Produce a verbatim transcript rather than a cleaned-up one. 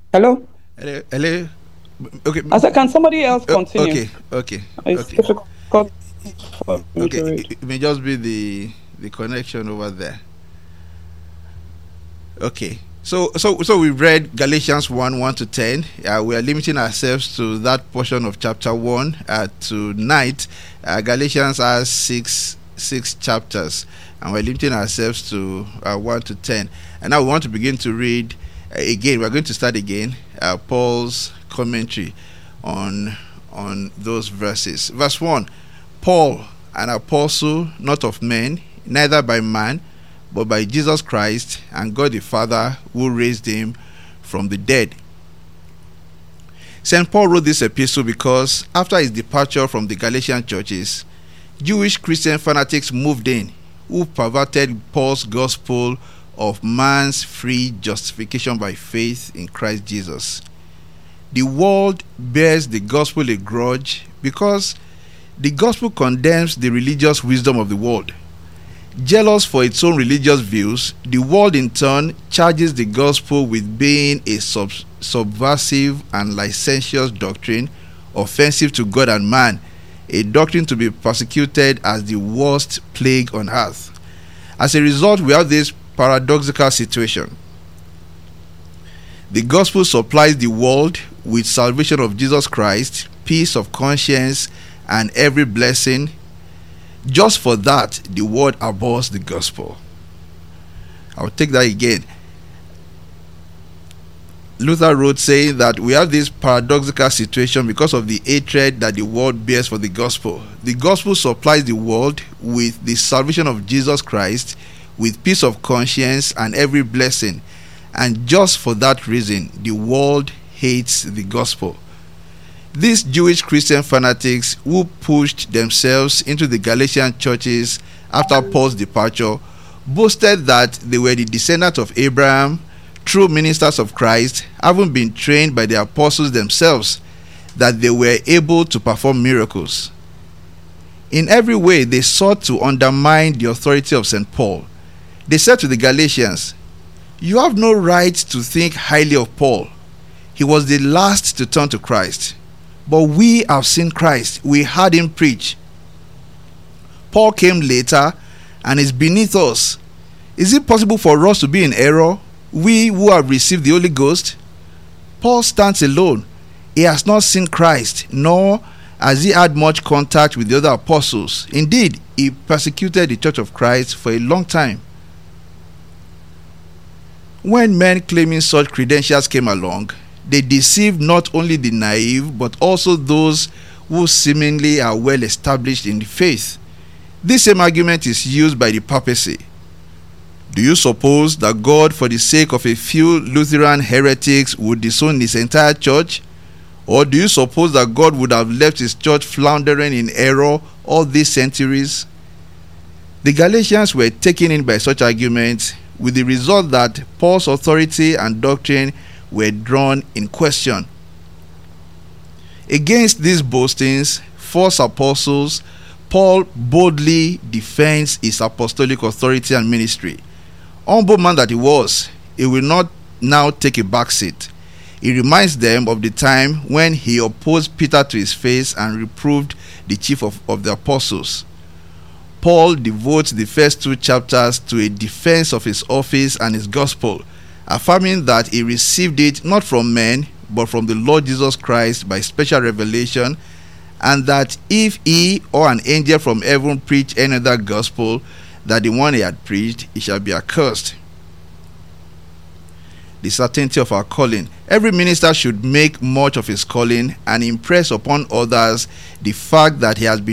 Hello? Hello, hello. Okay, I said, can somebody else o- continue? okay, okay, It's okay, difficult for me okay. to It, read. it may just be the the connection over there. Okay. So, so, so we read Galatians one, one to ten. Uh, we are limiting ourselves to that portion of chapter one. Uh, tonight, uh, Galatians has six, six chapters, and we're limiting ourselves to uh, one to ten. And now we want to begin to read uh, again. We're going to start again uh, Paul's commentary on on those verses. Verse one: Paul, an apostle, not of men, neither by man, but by Jesus Christ and God the Father, who raised him from the dead. Saint Paul wrote this epistle because after his departure from the Galatian churches, Jewish Christian fanatics moved in, who perverted Paul's gospel of man's free justification by faith in Christ Jesus. The world bears the gospel a grudge because the gospel condemns the religious wisdom of the world. Jealous for its own religious views, the world in turn charges the gospel with being a sub- subversive and licentious doctrine, offensive to God and man, a doctrine to be persecuted as the worst plague on earth. As a result, we have this paradoxical situation. The gospel supplies the world with salvation of Jesus Christ, peace of conscience, and every blessing. Just for that, the world abhors the gospel. I'll take that again. Luther wrote saying that we have this paradoxical situation because of the hatred that the world bears for the gospel. The gospel supplies the world with the salvation of Jesus Christ, with peace of conscience and every blessing. And just for that reason, the world hates the gospel. These Jewish Christian fanatics who pushed themselves into the Galatian churches after Paul's departure boasted that they were the descendants of Abraham, true ministers of Christ, having been trained by the apostles themselves, that they were able to perform miracles. In every way, they sought to undermine the authority of Saint Paul. They said to the Galatians, "You have no right to think highly of Paul. He was the last to turn to Christ. But we have seen Christ. We heard him preach. Paul came later and is beneath us. Is it possible for us to be in error, we who have received the Holy Ghost? Paul stands alone. He has not seen Christ, nor has he had much contact with the other apostles. Indeed, he persecuted the church of Christ for a long time." When men claiming such credentials came along, they deceived not only the naive, but also those who seemingly are well established in the faith. This same argument is used by the papacy. Do you suppose that God, for the sake of a few Lutheran heretics, would disown his entire church? Or do you suppose that God would have left his church floundering in error all these centuries? The Galatians were taken in by such arguments, with the result that Paul's authority and doctrine were drawn in question. Against these boastings, false apostles, Paul boldly defends his apostolic authority and ministry. Humble man that he was, he will not now take a back seat. He reminds them of the time when he opposed Peter to his face and reproved the chief of, of the apostles. Paul devotes the first two chapters to a defense of his office and his gospel, affirming that he received it not from men, but from the Lord Jesus Christ by special revelation, and that if he or an angel from heaven preach any other gospel than the one he had preached, he shall be accursed. The certainty of our calling. Every minister should make much of his calling and impress upon others the fact that he has been